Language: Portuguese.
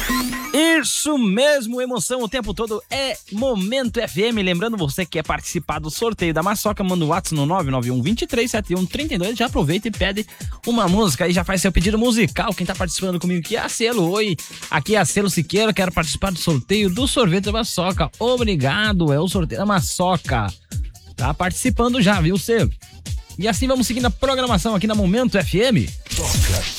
Isso mesmo, emoção o tempo todo é Momento FM. Lembrando você que quer participar do sorteio da Maçoca, manda o WhatsApp no 991-237132. Já aproveita e pede uma música aí, já faz seu pedido musical. Quem tá participando comigo aqui é a Celo. Oi, aqui é a Celo Siqueira, quero participar do sorteio do sorvete da Maçoca. Obrigado, é o sorteio da Maçoca. Tá participando já, viu, Celo? E assim vamos seguindo a programação aqui na Momento FM. Toca